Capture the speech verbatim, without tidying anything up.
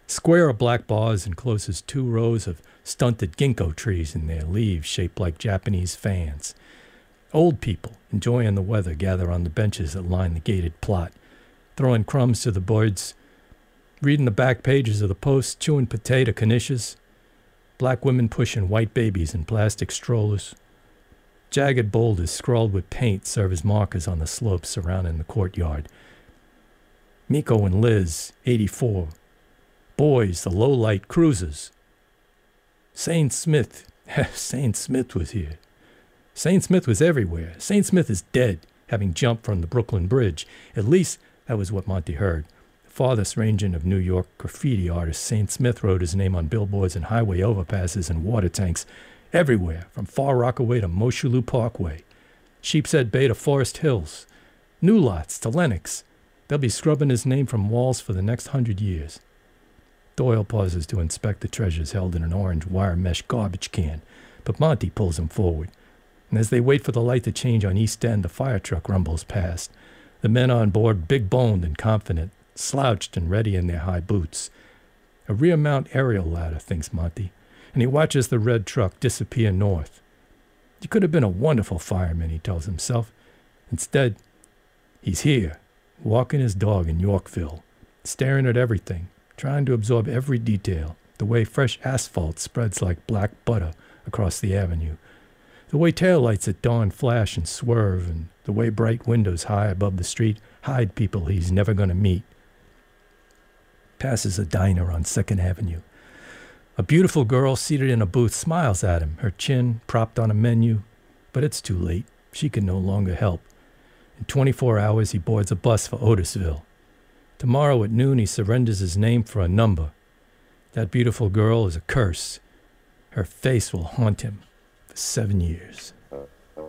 Square of black bars encloses two rows of stunted ginkgo trees in their leaves shaped like Japanese fans. Old people, enjoying the weather, gather on the benches that line the gated plot, throwing crumbs to the birds, reading the back pages of the Post, chewing potato knishes. Black women pushing white babies in plastic strollers. Jagged boulders scrawled with paint serve as markers on the slopes surrounding the courtyard. Miko and Liz, eighty-four. Boys, the low-light cruisers. Saint Smith. Saint Smith was here. Saint Smith was everywhere. Saint Smith is dead, having jumped from the Brooklyn Bridge. At least that was what Monty heard. The farthest ranging of New York graffiti artist, Saint Smith wrote his name on billboards and highway overpasses and water tanks everywhere, from Far Rockaway to Moshulu Parkway, Sheepshead Bay to Forest Hills, New Lots to Lenox. They'll be scrubbing his name from walls for the next hundred years. Doyle pauses to inspect the treasures held in an orange wire mesh garbage can, but Monty pulls him forward. And as they wait for the light to change on East End, the fire truck rumbles past. The men on board, big-boned and confident, slouched and ready in their high boots. A rear mount aerial ladder, thinks Monty, and he watches the red truck disappear north. He could have been a wonderful fireman, he tells himself. Instead, he's here, walking his dog in Yorkville, staring at everything, trying to absorb every detail, the way fresh asphalt spreads like black butter across the avenue, the way taillights at dawn flash and swerve, and the way bright windows high above the street hide people he's never going to meet. Passes a diner on second Avenue. A beautiful girl seated in a booth smiles at him, her chin propped on a menu, but it's too late. She can no longer help. In twenty-four hours, he boards a bus for Otisville. Tomorrow at noon, he surrenders his name for a number. That beautiful girl is a curse. Her face will haunt him for seven years.